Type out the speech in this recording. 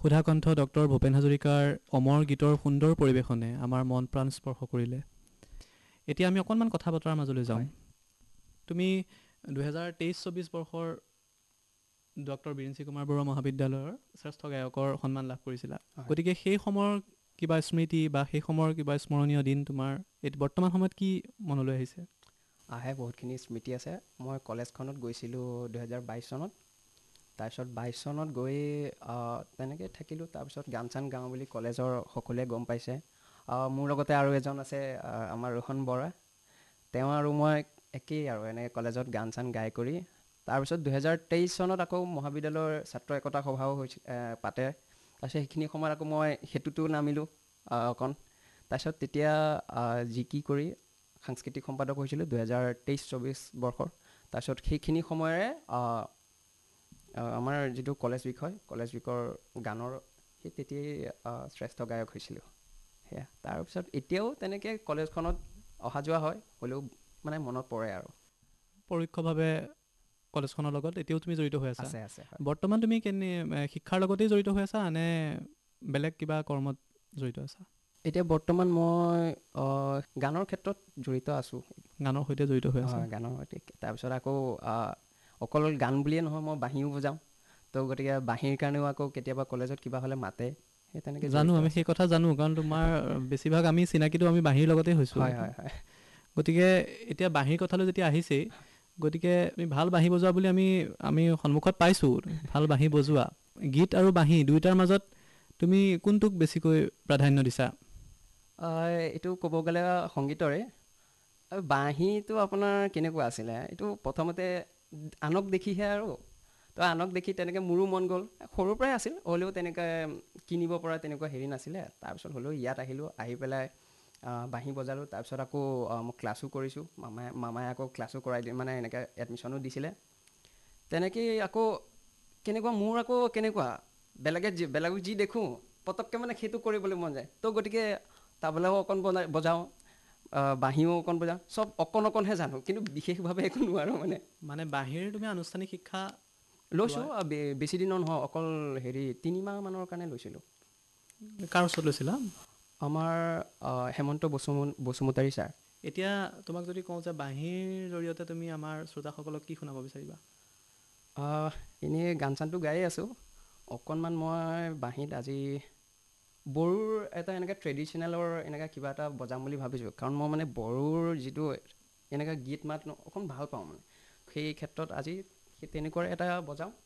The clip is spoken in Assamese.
সুধাকণ্ঠ ডক্টৰ ভূপেন হাজৰিকাৰ অমৰ গীতৰ সুন্দৰ পৰিৱেশনে আমাৰ মন প্ৰাণ স্পৰ্শ কৰিলে। এতিয়া আমি অকণমান কথা বতৰাৰ মাজলৈ যাওঁ। তুমি 2023-24 বৰ্ষৰ ডক্টৰ বীৰেন্দ্ৰ কুমাৰ বৰুৱা মহাবিদ্যালয়ৰ শ্ৰেষ্ঠ গায়কৰ সন্মান লাভ কৰিছিলা। গতিকে সেই সময়ৰ কিবা স্মৃতি বা সেই সময়ৰ কিবা স্মৰণীয় দিন তোমাৰ বৰ্তমান সময়ত কি মনলৈ আহিছে? বহুতখিনি স্মৃতি আছে। মই কলেজখনত গৈছিলোঁ 2022 চনত। তাৰপিছত 22 চনত গৈ তেনেকৈ থাকিলোঁ। তাৰপিছত গান চান গাওঁ বুলি কলেজৰ সকলোৱে গম পাইছে। মোৰ লগতে আৰু এজন আছে আমাৰ ৰোহন বৰা, তেওঁ আৰু মই একেই আৰু এনেকৈ কলেজত গান চান গাই কৰি তাৰপিছত 2023 চনত আকৌ মহাবিদ্যালয়ৰ ছাত্ৰ একতা সভাও পাতে। তাৰপিছত সেইখিনি সময়ত আকৌ মই সেইটোতো নামিলোঁ অকণ। তাৰপিছত তেতিয়া জিকি কৰি সাংস্কৃতিক সম্পাদক হৈছিলোঁ 2023-24 বৰ্ষৰ। তাৰপিছত সেইখিনি সময়ৰে আমাৰ যিটো কলেজ উইকৰ গানৰ সেই তেতিয়াই শ্ৰেষ্ঠ গায়ক হৈছিলোঁ। সেয়া তাৰপিছত এতিয়াও তেনেকৈ কলেজখনত অহা যোৱা হয়, হ'লেও মানে মনত পৰে আৰু। পৰোক্ষভাৱে কলেজখনৰ লগত এতিয়াও তুমি জড়িত হৈ আছা? আছে। বৰ্তমান তুমি শিক্ষাৰ লগতেই জড়িত হৈ আছা নে বেলেগ কিবা কৰ্মত জড়িত আছা? এতিয়া বৰ্তমান মই গানৰ ক্ষেত্ৰত জড়িত আছোঁ। গানৰ সৈতে জড়িত হৈ আছা? হয়, গানৰ সৈতে। তাৰপিছত আকৌ অকল গান বুলিয়ে নহয়, মই বাঁহীও বজাওঁ। তো গতিকে বাঁহীৰ কাৰণেও আকৌ কেতিয়াবা কলেজত কিবা হ'লে মাতে, সেই তেনেকৈ জানো, জড়িত আমি আছোঁ। সেই কথা জানো, কাৰণ তোমাৰ বেছিভাগ আমি চিনাকিটো আমি বাঁহীৰ লগতে হৈছোঁ। হয়। গতিকে এতিয়া বাঁহীৰ কথালৈ যেতিয়া আহিছেই, গতিকে আমি ভাল বাঁহী বজোৱা বুলি আমি সন্মুখত পাইছোঁ, ভাল বাঁহী বজোৱা। গীত আৰু বাঁহী দুয়োটাৰ মাজত তুমি কোনটোক বেছিকৈ প্ৰাধান্য দিছা? এইটো ক'ব গ'লে সংগীতৰে। বাঁহীটো আপোনাৰ কেনেকুৱা আছিলে, এইটো প্ৰথমতে আনক দেখিহে আৰু। তো আনক দেখি তেনেকৈ মোৰো মন গ'ল। সৰুৰ পৰাই আছিল, হ'লেও তেনেকৈ কিনিব পৰা তেনেকুৱা হেৰি নাছিলে। তাৰপিছত হ'লেও ইয়াত আহিলোঁ, আহি পেলাই বাঁহী বজালোঁ। তাৰপিছত আকৌ মই ক্লাছো কৰিছোঁ। মামাই আকৌ ক্লাছো কৰাই দিয়ে, মানে এনেকৈ এডমিশ্যনো দিছিলে। তেনেকেই আকৌ মোৰ আকৌ কেনেকুৱা বেলেগক যি দেখোঁ পটককৈ মানে সেইটো কৰিবলৈ মন যায়। তো গতিকে তাবলাও অকণ বজাওঁ, বাঁহীও অকণ বজাওঁ, চব অকণহে জানো, কিন্তু বিশেষভাৱে একো নোৱাৰোঁ মানে। মানে বাঁহীৰ তুমি আনুষ্ঠানিক শিক্ষা লৈছোঁ, বেছি দিনৰ নহয়, অকল 3 মাহমানৰ কাৰণে লৈছিলোঁ। কাৰ ওচৰত লৈছিলা? আমাৰ হেমন্ত বসুমতাৰী ছাৰ। এতিয়া তোমাক যদি কওঁ যে বাঁহীৰ জৰিয়তে তুমি আমাৰ শ্ৰোতাসকলক কি শুনাব বিচাৰিবা? এনেই গান চানটো গায়ে আছোঁ। অকণমান মই বাঁহীত আজি বড়োৰ এটা এনেকৈ ট্ৰেডিশ্যনেলৰ এনেকৈ কিবা এটা বজাম বুলি ভাবিছোঁ। কাৰণ মই মানে বড়োৰ যিটো এনেকৈ গীত মাত অকণ ভাল পাওঁ মানে। সেই ক্ষেত্ৰত আজি সেই তেনেকুৱাৰে এটা বজাওঁ।